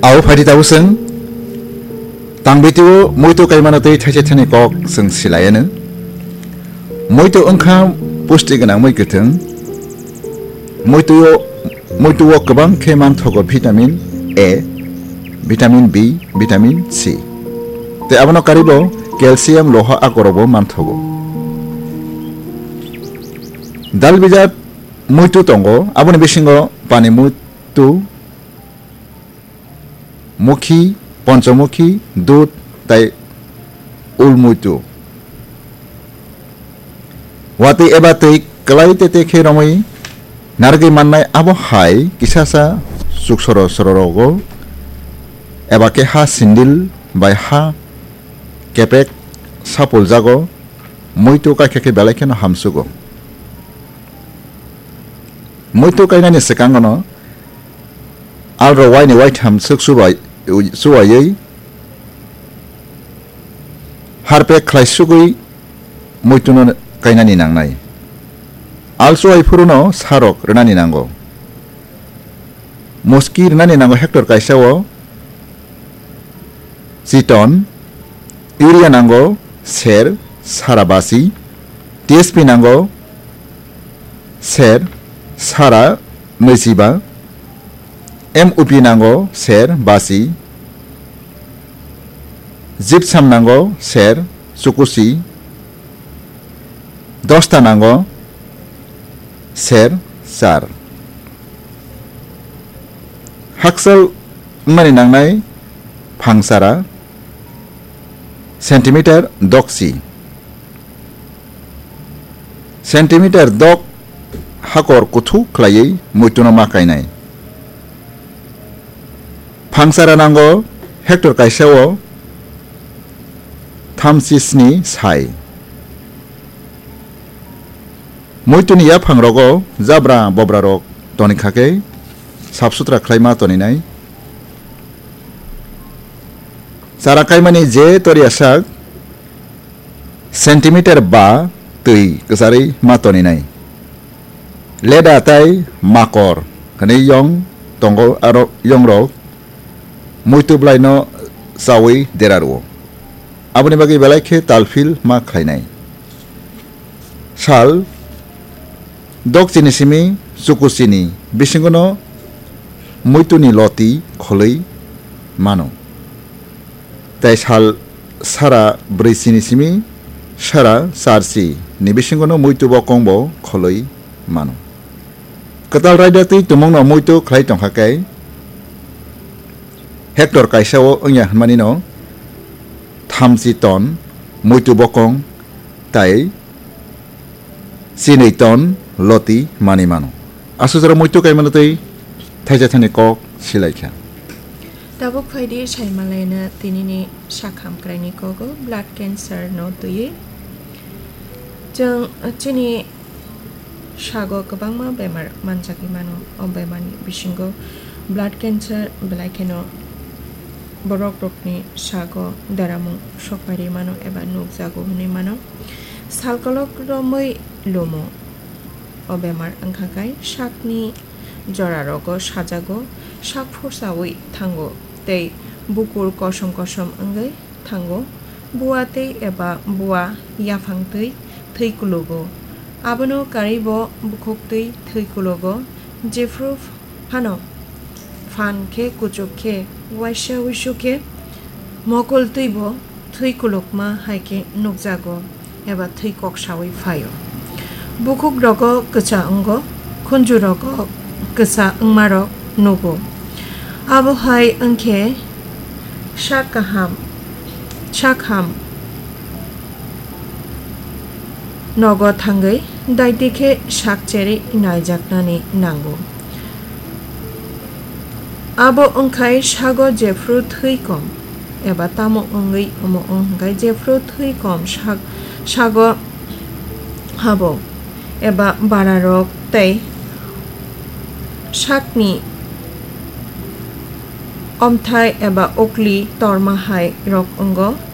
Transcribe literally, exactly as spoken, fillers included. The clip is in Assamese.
Au phadi tau seng tang bitu moito kaimanatei thaise thani kok seng silayana moito angkha pusti ganang moi getheng moito moito o kabang kheman thogo vitamin A vitamin B vitamin C te abono karibo calcium loha akorobo manthogo dal bijat moito tongo aboni bisingo pani moito mukhi পঞ্চমুখী দুধ তাই উলমুইতো ওয়াতে এবাতেই কলাইতেতে খেরমই নারগি মাননাই আবো হাই কিসাসা সুকসর সররগো এবাকে হা সিন্দিল বাই হা কেপেক সাপুল জাগো মইতো কাইখেকে বেলাইখেন হামসুগো মইতো কাইনানি সেকাঙ্গন আলর ওয়াইনি ওয়াইট হাম সুকসুবাই suwayai harpe khlaisugui moituno kainani nangnai alsuai furuno sarok renani nango moski renani nango hector kaisao siton urea nango ser sarabasi tsp nango ser sara mesiba M U P nango ser basi gypsum nango ser sukusi dosta nango ser sar haksal mani nangnai phangsara centimeter doksi centimeter dok hakor kuthu khlaiei moituno makainai Pangsara nango hector kaisao thamsisni sai moituni ya phangrogo jabra bobra rok toni khake sabsutra khlaima toni nai sara kaimani je tori asak centimeter ba tui kesari ma toni nai leda tai makor kani yong tongo aro yong rok moito blaino sawi deraro aboni bagi belaikhe talfil ma khlainai sal dokchini simi sukusini bisingono moitoni loti kholei mano tai sal sara brisini simi sara sarsi ni bisingono moito bokongbo kholei mano katal raidati tumongno moito khlai tongkhakai Hector kaisao ongya manino thamsi ton moito bokong tai sinei ton loti mani mano asujara moito kaimanatei thaija thani kok silaikha tabuk phaidi saimalaina tinini sakham kraini kogo blood cancer no tuyi jeng chini sago kabangma bemar manjaki mano o bemani bisingo blood cancer belaikeno borok rokni sago daramu sokpari mano eba nukjago huni mano salkolok romoi lomo o bemar angkhakai sakni jora rogo sajago sak forsawi thango tei bukur kosom kosom angai thango buatei eba bua yafangtei theikulogo abono karibo bukoktei theikulogo jefru hano ফানকে কুচুকে ওয়াইশা উইশুকে মকল তৈব থৈকুলকমা হাইকে নুকজাগো এবা থৈকক সাউই ফায়ো বুকুক রগ কচা অঙ্গ খুঞ্জু রগ কচা অংমারক নগো আবহাই অংখে শাকাহাম শাকহাম নগ থাঙ্গৈ দাইদিকে শাকচেরি নাইজাকনানি নাঙ্গো abo ongkai sago jefru thui kom eba tamo ongai omo ongkai jefru thui kom sag sago habo eba bararok tei sakni omthai eba okli tormahai rok ongo